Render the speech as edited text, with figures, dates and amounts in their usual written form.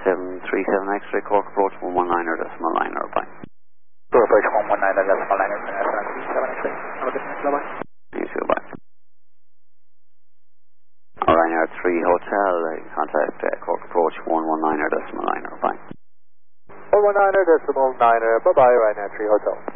737 X-ray, Cork approach 119er decimal liner, bye. Cork approach 119er decimal liner, 737 X-ray. Have a good night, bye-bye. You too, bye. Ryanair 3 Hotel, contact Cork approach 119er decimal liner, bye. 119er decimal liner, bye-bye, Ryanair 3 Hotel.